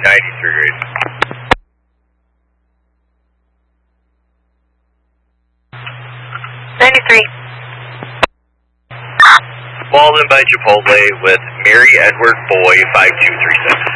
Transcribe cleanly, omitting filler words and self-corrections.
93 rate. Walden by Chipotle with Mary Edward Boy 5236.